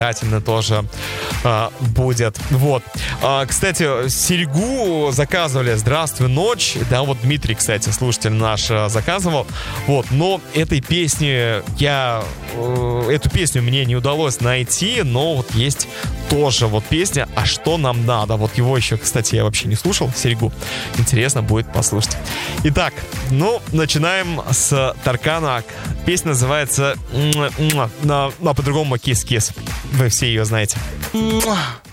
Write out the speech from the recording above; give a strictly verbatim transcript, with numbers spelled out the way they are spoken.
обязательно тоже а, будет. Вот. А, кстати, серьгу заказывали «Здравствуй, ночь». Да, вот Дмитрий, кстати, слушатель наш, заказывал. Вот. Но этой песни я... Э, эту песню мне не удалось найти, но вот есть тоже вот песня «А что нам надо?». Вот его еще, кстати, я вообще не слушал, серьгу. Интересно будет послушать. Итак, ну, начинаем с Таркана. Песня называется, а, а по-другому «Кис-кис». Вы все ее знаете.